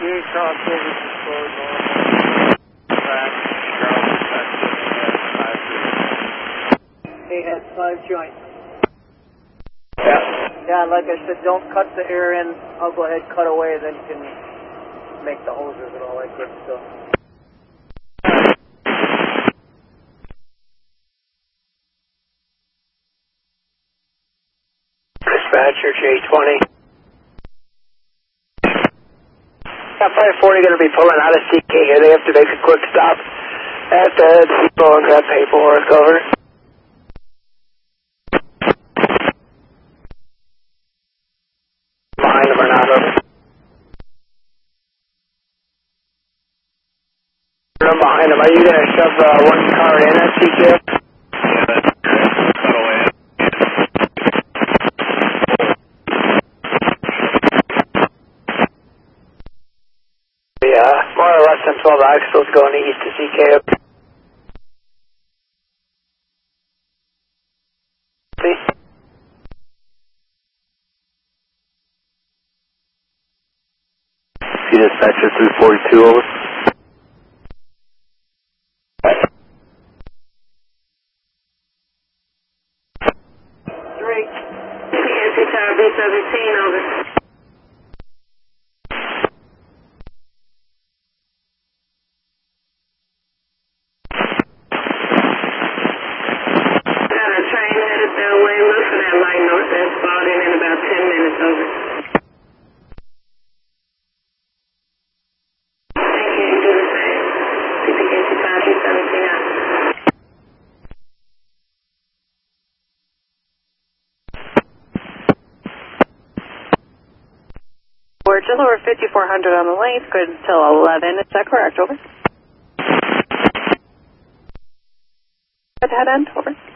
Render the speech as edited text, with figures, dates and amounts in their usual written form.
Cross over to slow normal. Back, He has 5 joints. Yeah. Yeah, like I said, don't cut the air in. I'll go ahead, cut away, then you can make the hoses and all that good stuff. Dispatcher J20. Yeah, 540 going to be pulling out of CK here. They have to make a quick stop at the depot and grab paperwork over. Behind them or not over? I'm behind them. Are you going to shove one car in at CK? Yeah, that's correct. Cut away. Yeah, more or less than 12 axles going east to CK. Dispatcher 342 over. Tower B17 over. Got a train headed their way. Look for that light north. That's bought in about 10 minutes over. Thank you. Do the same. CPK Tower B17 out. We're just over 5400 on the lane, good until 11. Is that correct? Over. At head end, over.